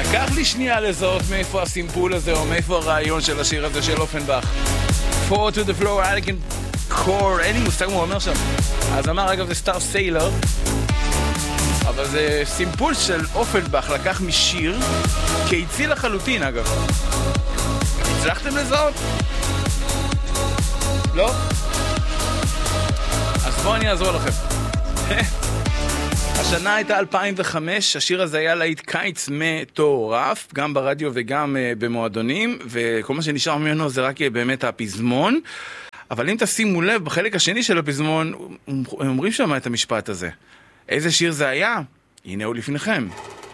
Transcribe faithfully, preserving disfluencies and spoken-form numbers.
לקח לי שנייה לזהות מאיפה הסימפול הזה או מאיפה הרעיון של השיר הזה של אופנבך. Four to the floor, elegant core, אין לי מושג מה הוא אומר שם. אז אמר, אגב, זה סטאר סיילר, אבל זה סימפול של אופנבך, לקח משיר קיצי לחלוטין, אגב. הצלחתם לזהות? לא? אז בואו אני אעזור לכם. השנה הייתה אלפיים וחמש, השיר הזה היה להיט קיץ מטורף, גם ברדיו וגם uh, במועדונים, וכל מה שנשאר ממנו זה רק באמת הפזמון. אבל אם תשימו לב, בחלק השני של הפזמון, הם אומרים שם את המשפט הזה. איזה שיר זה היה? הנה הוא לפניכם.